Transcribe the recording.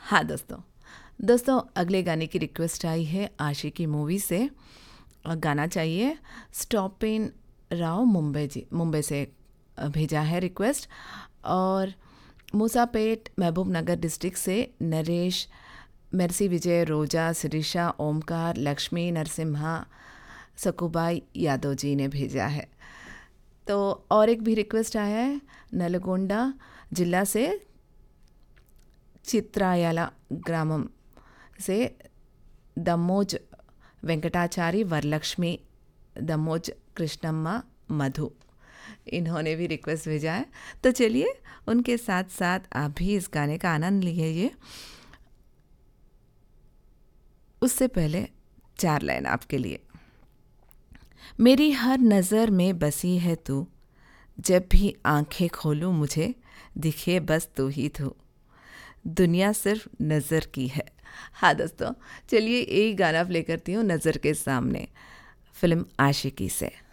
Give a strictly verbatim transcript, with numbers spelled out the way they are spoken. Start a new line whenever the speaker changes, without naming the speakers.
हाँ दोस्तों दोस्तों अगले गाने की रिक्वेस्ट आई है आशिकी मूवी से। और गाना चाहिए स्टॉप इन राव मुंबई जी मुंबई से अ, भेजा है रिक्वेस्ट। और मूसापेट महबूब नगर डिस्ट्रिक्ट से नरेश, मेर्सी विजय, रोजा, शिरीषा, ओमकार, लक्ष्मी नरसिम्हा, सकुबाई यादव जी ने भेजा है। तो और एक भी रिक्वेस्ट आया है नलगोंडा जिला से चित्रायाला ग्रामम से दमोज वेंकटाचारी, वरलक्ष्मी, दमोज कृष्णम्मा, मधु, इन्होंने भी रिक्वेस्ट भेजा है। तो चलिए उनके साथ साथ आप भी इस गाने का आनंद लीजिए। उससे पहले चार लाइन आपके लिए। मेरी हर नज़र में बसी है तू, जब भी आंखें खोलूं मुझे दिखे बस तू ही तू, दुनिया सिर्फ नज़र की है। हाँ दोस्तों चलिए एक गाना प्ले करती हूँ नज़र के सामने, फिल्म आशिकी से।